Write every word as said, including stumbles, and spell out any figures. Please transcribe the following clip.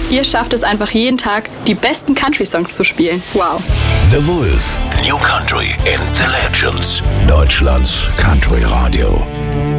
Ihr schafft es einfach jeden Tag, die besten Country-Songs zu spielen. Wow. The Voice. New Country and the Legends. Deutschlands Country Radio.